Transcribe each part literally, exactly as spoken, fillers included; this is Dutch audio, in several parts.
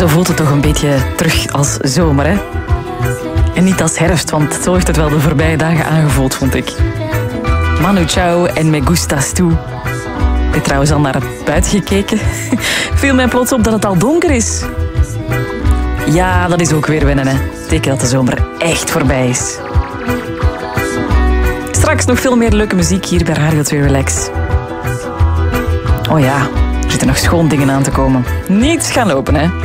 Zo voelt het toch een beetje terug als zomer, hè? En niet als herfst, want zo heeft het wel de voorbije dagen aangevoeld, vond ik. Manu Chao en Me Gustas Tu. Ik heb trouwens al naar het buiten gekeken. Viel mij plots op dat het al donker is. Ja, dat is ook weer wennen, hè. Teken dat de zomer echt voorbij is. Straks nog veel meer leuke muziek hier bij Radio twee Relax. Oh ja, er zitten nog schoon dingen aan te komen. Niets gaan lopen, hè.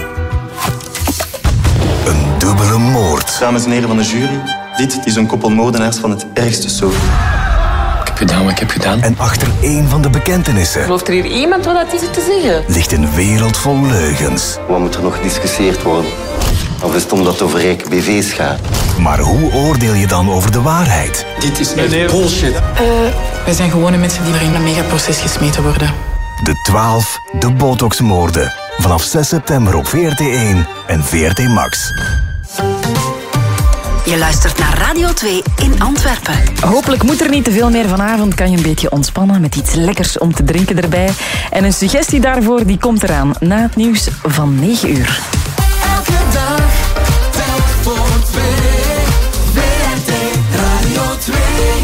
Een dubbele moord. Dames en heren van de jury, dit is een koppel moordenaars van het ergste soort. Ik heb gedaan wat ik heb gedaan. En achter één van de bekentenissen... Gelooft er hier iemand wat dat is te zeggen? ...ligt een wereld vol leugens. Wat moet er nog gediscussieerd worden? Of is het omdat het over rijke B V's gaat? Maar hoe oordeel je dan over de waarheid? Dit is echt bullshit. Uh, wij zijn gewone mensen die er in een megaproces gesmeten worden. De twaalf, de botoxmoorden. Vanaf zes september op V R T één en V R T Max. Je luistert naar Radio twee in Antwerpen. Hopelijk moet er niet te veel meer vanavond. Kan je een beetje ontspannen met iets lekkers om te drinken erbij. En een suggestie daarvoor die komt eraan na het nieuws van negen uur. Elke dag, telk voor twee. V R T Radio twee.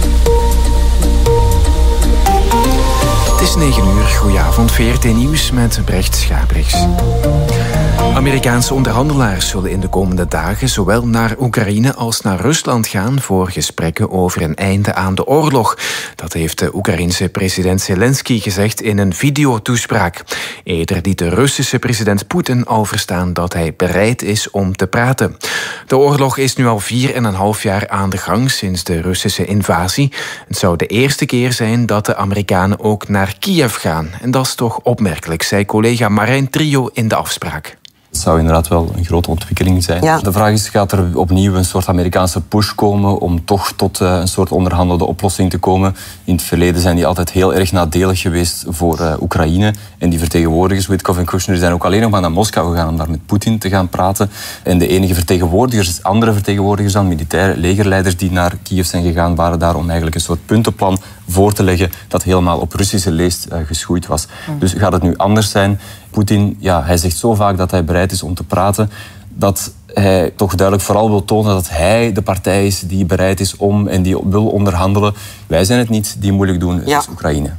Het is negen uur. Goedenavond. V R T Nieuws met Brecht Schabrichs. Amerikaanse onderhandelaars zullen in de komende dagen zowel naar Oekraïne als naar Rusland gaan voor gesprekken over een einde aan de oorlog. Dat heeft de Oekraïense president Zelensky gezegd in een videotoespraak. Eerder liet de Russische president Poetin al verstaan dat hij bereid is om te praten. De oorlog is nu al vier en een half jaar aan de gang sinds de Russische invasie. Het zou de eerste keer zijn dat de Amerikanen ook naar Kiev gaan. En dat is toch opmerkelijk, zei collega Marijn Trio in de afspraak. Het zou inderdaad wel een grote ontwikkeling zijn. Ja. De vraag is, gaat er opnieuw een soort Amerikaanse push komen om toch tot uh, een soort onderhandelde oplossing te komen? In het verleden zijn die altijd heel erg nadelig geweest voor uh, Oekraïne. En die vertegenwoordigers, Witkoff en Kushner, zijn ook alleen nog maar naar Moskou gegaan om daar met Poetin te gaan praten. En de enige vertegenwoordigers, andere vertegenwoordigers dan, militaire legerleiders die naar Kiev zijn gegaan, waren daar om eigenlijk een soort puntenplan voor te leggen dat helemaal op Russische leest uh, geschoeid was. Mm. Dus gaat het nu anders zijn? Poetin, ja, hij zegt zo vaak dat hij bereid is om te praten, dat hij toch duidelijk vooral wil tonen dat hij de partij is die bereid is om en die wil onderhandelen. Wij zijn het niet die moeilijk doen, het ja. is Oekraïne.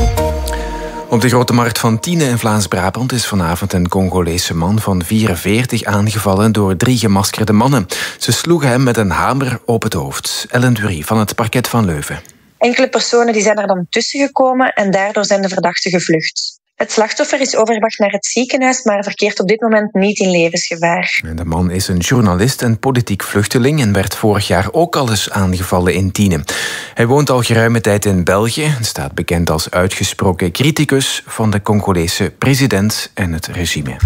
Op de grote markt van Tiene in Vlaams-Brabant is vanavond een Congolese man van vierenveertig aangevallen door drie gemaskerde mannen. Ze sloegen hem met een hamer op het hoofd. Ellen Dury van het parket van Leuven. Enkele personen die zijn er dan tussen gekomen en daardoor zijn de verdachten gevlucht. Het slachtoffer is overgebracht naar het ziekenhuis, maar verkeert op dit moment niet in levensgevaar. De man is een journalist en politiek vluchteling en werd vorig jaar ook al eens aangevallen in Tiene. Hij woont al geruime tijd in België en staat bekend als uitgesproken criticus van de Congolese president en het regime.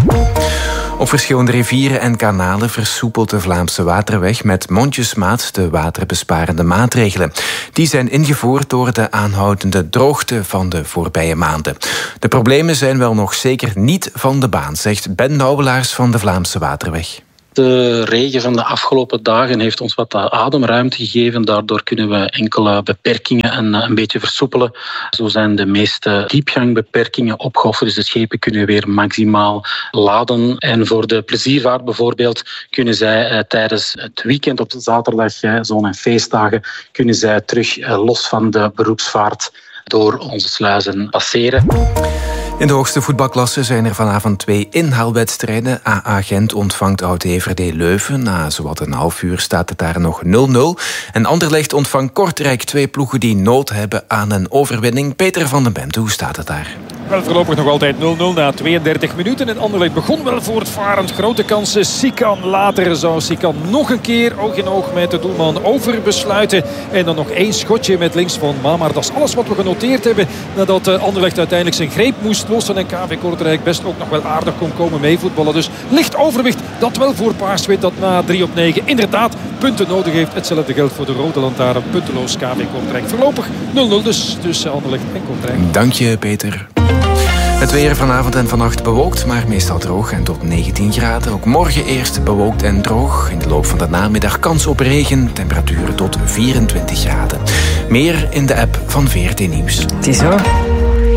Op verschillende rivieren en kanalen versoepelt de Vlaamse Waterweg met mondjesmaat de waterbesparende maatregelen. Die zijn ingevoerd door de aanhoudende droogte van de voorbije maanden. De problemen zijn wel nog zeker niet van de baan, zegt Ben Nouwelaars van de Vlaamse Waterweg. De regen van de afgelopen dagen heeft ons wat ademruimte gegeven. Daardoor kunnen we enkele beperkingen een, een beetje versoepelen. Zo zijn de meeste diepgangbeperkingen opgeofferd. Dus de schepen kunnen weer maximaal laden. En voor de pleziervaart bijvoorbeeld kunnen zij eh, tijdens het weekend op zaterdag, eh, zon- en feestdagen, kunnen zij terug eh, los van de beroepsvaart door onze sluizen passeren. In de hoogste voetbalklasse zijn er vanavond twee inhaalwedstrijden. A A Gent ontvangt Oud-E V R D Leuven. Na zowat een half uur staat het daar nog nul nul. En Anderlecht ontvangt Kortrijk, twee ploegen die nood hebben aan een overwinning. Peter van den Bent, hoe staat het daar? Wel, voorlopig nog altijd nul nul na tweeëndertig minuten. En Anderlecht begon wel voortvarend. Grote kansen. Sikan. Later zou Sikan nog een keer oog in oog met de doelman over besluiten. En dan nog één schotje met links van Mamar. Dat is alles wat we genoteerd hebben nadat Anderlecht uiteindelijk zijn greep moest lossen. En K V Kortrijk best ook nog wel aardig kon komen meevoetballen. Dus licht overwicht. Dat wel voor Paars-Wit dat na drie op negen inderdaad punten nodig heeft. Hetzelfde geldt voor de Rode Lantaarn. Punteloos K V Kortrijk. Voorlopig nul nul dus tussen Anderlecht en Kortrijk. Dank je, Peter. Het weer vanavond en vannacht bewolkt, maar meestal droog en tot negentien graden. Ook morgen eerst bewolkt en droog. In de loop van de namiddag kans op regen. Temperaturen tot vierentwintig graden. Meer in de app van V R T Nieuws. Het is zo.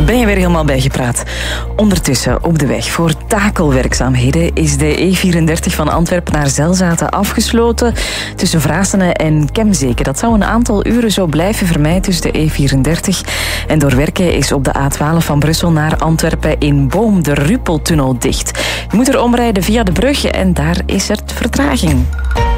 Ben je weer helemaal bijgepraat? Ondertussen op de weg voor takelwerkzaamheden is de E vierendertig van Antwerpen naar Zelzaten afgesloten. Tussen Vrasene en Kemzeke. Dat zou een aantal uren zo blijven vermijden tussen de E vierendertig. En door werken is op de A twaalf van Brussel naar Antwerpen in Boom de Ruppeltunnel dicht. Je moet er omrijden via de brug en daar is er vertraging.